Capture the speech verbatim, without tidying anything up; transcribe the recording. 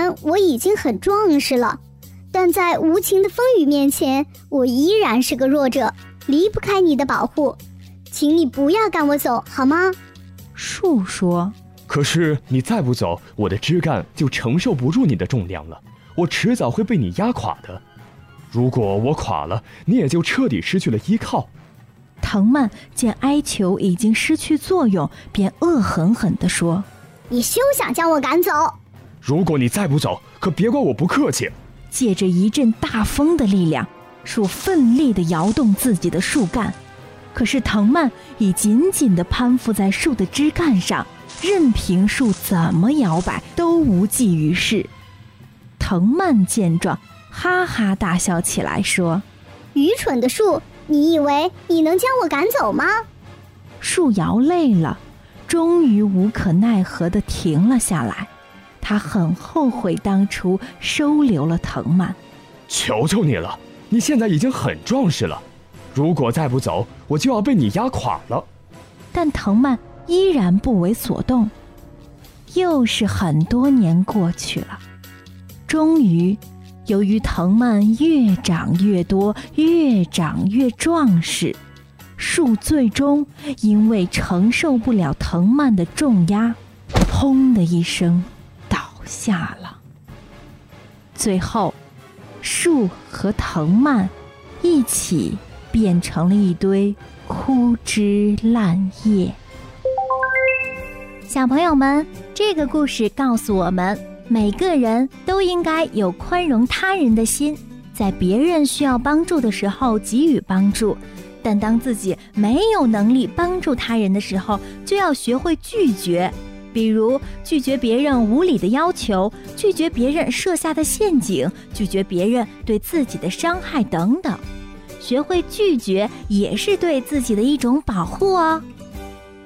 然我已经很壮实了，但在无情的风雨面前，我依然是个弱者，离不开你的保护。请你不要赶我走，好吗？ 树说： 可是你再不走，我的枝干就承受不住你的重量了，我迟早会被你压垮的。如果我垮了，你也就彻底失去了依靠。 藤蔓见哀求已经失去作用，便恶狠狠地说： 你休想将我赶走！ 如果你再不走，可别怪我不客气。 借着一阵大风的力量，树奋力地摇动自己的树干，可是藤蔓已紧紧地攀附在树的枝干上，任凭树怎么摇摆都无济于事。藤蔓见状，哈哈大笑起来，说： 愚蠢的树，你以为你能将我赶走吗？ 树摇累了，终于无可奈何地停了下来。他很后悔当初收留了藤蔓。 求求你了，你现在已经很壮实了，如果再不走，我就要被你压垮了。 但藤蔓依然不为所动。又是很多年过去了，终于由于藤蔓越长越多，越长越壮实，树最终因为承受不了藤蔓的重压，砰的一声倒下了。最后，树和藤蔓一起变成了一堆枯枝烂叶。 小朋友们，这个故事告诉我们，每个人都应该有宽容他人的心，在别人需要帮助的时候给予帮助，但当自己没有能力帮助他人的时候，就要学会拒绝。比如拒绝别人无理的要求，拒绝别人设下的陷阱，拒绝别人对自己的伤害等等。学会拒绝也是对自己的一种保护哦。